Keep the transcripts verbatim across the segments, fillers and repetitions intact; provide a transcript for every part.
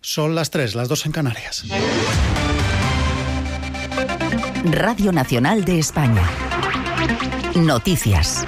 Son las tres, las dos en Canarias. Radio Nacional de España. Noticias.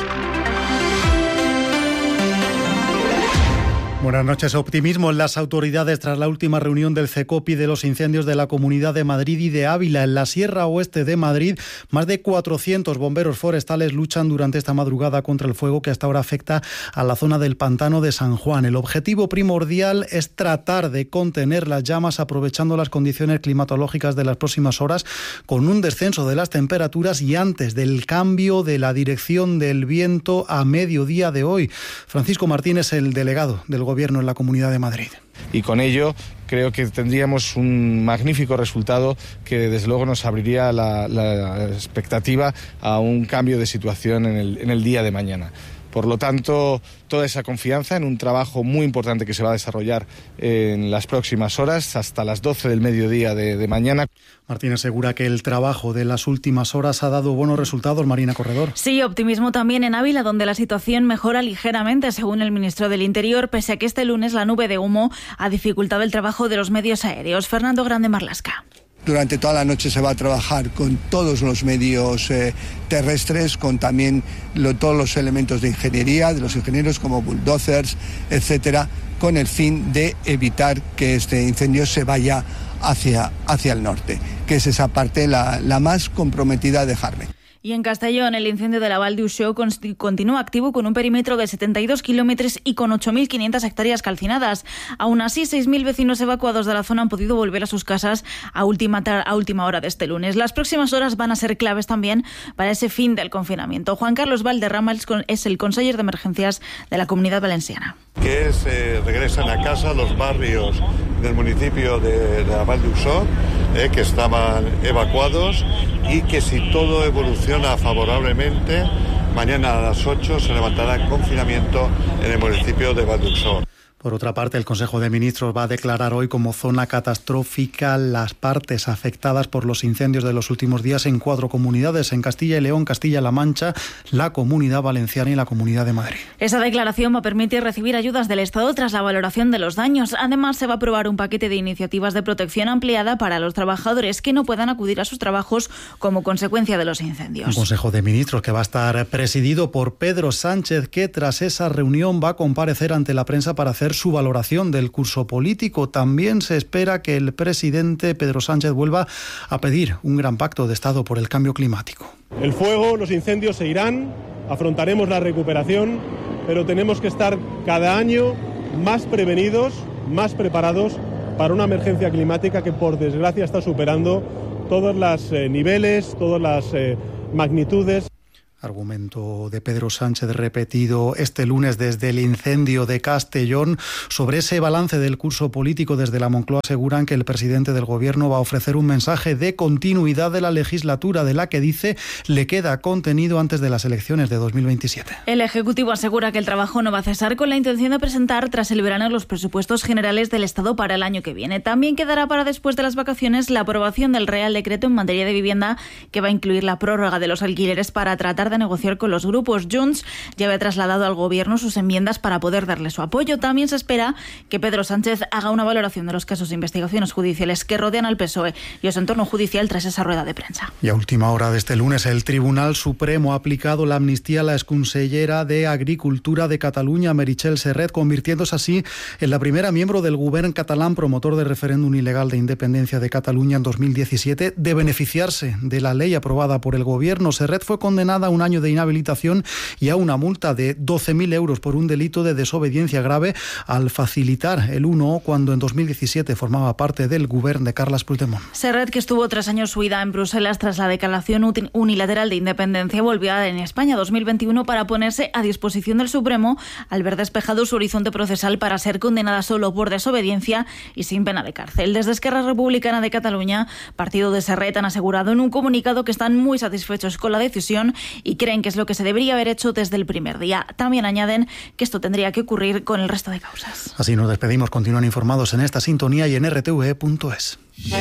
Buenas noches. Optimismo en las autoridades tras la última reunión del CECOPI de los incendios de la Comunidad de Madrid y de Ávila. En la Sierra Oeste de Madrid, más de cuatrocientos bomberos forestales luchan durante esta madrugada contra el fuego que hasta ahora afecta a la zona del pantano de San Juan. El objetivo primordial es tratar de contener las llamas aprovechando las condiciones climatológicas de las próximas horas, con un descenso de las temperaturas y antes del cambio de la dirección del viento a mediodía de hoy. Francisco Martínez, el delegado del Gobierno en la Comunidad de Madrid. Y con ello creo que tendríamos un magnífico resultado que desde luego nos abriría la, la expectativa a un cambio de situación en el, en el día de mañana. Por lo tanto, toda esa confianza en un trabajo muy importante que se va a desarrollar en las próximas horas, hasta las doce del mediodía de, de mañana. Martín asegura que el trabajo de las últimas horas ha dado buenos resultados. Marina Corredor. Sí, optimismo también en Ávila, donde la situación mejora ligeramente, según el ministro del Interior, pese a que este lunes la nube de humo ha dificultado el trabajo de los medios aéreos. Fernando Grande Marlasca. Durante toda la noche se va a trabajar con todos los medios eh, terrestres, con también lo, todos los elementos de ingeniería, de los ingenieros como bulldozers, etcétera, con el fin de evitar que este incendio se vaya hacia, hacia el norte, que es esa parte la, la más comprometida a dejarme. Y en Castellón, el incendio de la Val d'Uixó continúa activo con un perímetro de setenta y dos kilómetros y con ocho mil quinientas hectáreas calcinadas. Aún así, seis mil vecinos evacuados de la zona han podido volver a sus casas a última, a última hora de este lunes. Las próximas horas van a ser claves también para ese fin del confinamiento. Juan Carlos Valderrama es el conseller de emergencias de la Comunidad Valenciana. Que se regresan a casa los barrios del municipio de, de la Val d'Uixó, eh, que estaban evacuados, y que si todo evoluciona favorablemente, mañana a las ocho se levantará el confinamiento en el municipio de Val d'Uixó. Por otra parte, el Consejo de Ministros va a declarar hoy como zona catastrófica las partes afectadas por los incendios de los últimos días en cuatro comunidades, en Castilla y León, Castilla-La Mancha, la Comunidad Valenciana y la Comunidad de Madrid. Esa declaración va a permitir recibir ayudas del Estado tras la valoración de los daños. Además, se va a aprobar un paquete de iniciativas de protección ampliada para los trabajadores que no puedan acudir a sus trabajos como consecuencia de los incendios. Un Consejo de Ministros que va a estar presidido por Pedro Sánchez, que tras esa reunión va a comparecer ante la prensa para hacer su valoración del curso político. También se espera que el presidente Pedro Sánchez vuelva a pedir un gran pacto de Estado por el cambio climático. El fuego, los incendios se irán, afrontaremos la recuperación, pero tenemos que estar cada año más prevenidos, más preparados para una emergencia climática que por desgracia está superando todos los eh, niveles, todas las eh, magnitudes. Argumento de Pedro Sánchez repetido este lunes desde el incendio de Castellón. Sobre ese balance del curso político, desde la Moncloa aseguran que el presidente del Gobierno va a ofrecer un mensaje de continuidad de la legislatura, de la que dice le queda contenido antes de las elecciones de dos mil veintisiete. El Ejecutivo asegura que el trabajo no va a cesar, con la intención de presentar tras el verano los presupuestos generales del Estado para el año que viene. También quedará para después de las vacaciones la aprobación del Real Decreto en materia de vivienda, que va a incluir la prórroga de los alquileres para tratar de negociar con los grupos. Junts ya había trasladado al Gobierno sus enmiendas para poder darle su apoyo. También se espera que Pedro Sánchez haga una valoración de los casos de investigaciones judiciales que rodean al P S O E y su entorno judicial tras esa rueda de prensa. Y a última hora de este lunes, el Tribunal Supremo ha aplicado la amnistía a la exconsellera de Agricultura de Cataluña, Meritxell Serret, convirtiéndose así en la primera miembro del Govern catalán, promotor del referéndum ilegal de independencia de Cataluña en dos mil diecisiete, de beneficiarse de la ley aprobada por el Gobierno. Serret fue condenada a un año de inhabilitación y a una multa de doce mil euros por un delito de desobediencia grave al facilitar el uno cuando en dos mil diecisiete formaba parte del Govern de Carles Puigdemont. Serret, que estuvo tres años huida en Bruselas tras la declaración unilateral de independencia, volvió en España dos mil veintiuno para ponerse a disposición del Supremo al ver despejado su horizonte procesal para ser condenada solo por desobediencia y sin pena de cárcel. Desde Esquerra Republicana de Cataluña, partido de Serret, han asegurado en un comunicado que están muy satisfechos con la decisión y creen que es lo que se debería haber hecho desde el primer día. También añaden que esto tendría que ocurrir con el resto de causas. Así nos despedimos. Continúan informados en esta sintonía y en r t v punto es.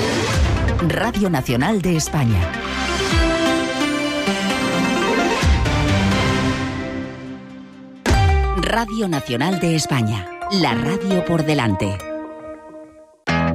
Radio Nacional de España. Radio Nacional de España. La radio por delante.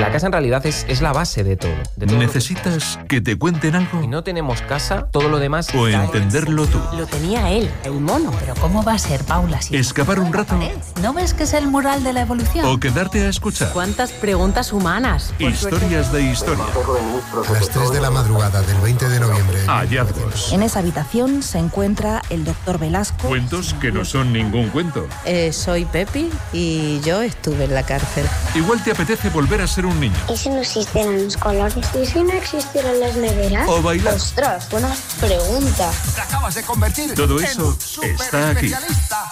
La casa en realidad es, es la base de todo, de todo. ¿Necesitas que te cuenten algo? Si no tenemos casa, todo lo demás... O entenderlo tú. Lo tenía él, el mono. Pero ¿cómo va a ser, Paula? Si ¿Escapar un rato? ¿No ves que es el mural de la evolución? ¿O quedarte a escuchar? ¿Cuántas preguntas humanas? Historias de historia. A las tres de la madrugada del veinte de noviembre. Hallazgos. En esa habitación se encuentra el doctor Velasco. Cuentos que no son ningún cuento. Eh, soy Pepi y yo estuve en la cárcel. Igual te apetece volver a ser un niño. ¿Y si no existieran los colores? ¿Y si no existieran las neveras? O bailar. Ostras, buena pregunta. Te acabas de convertir. Todo eso está aquí.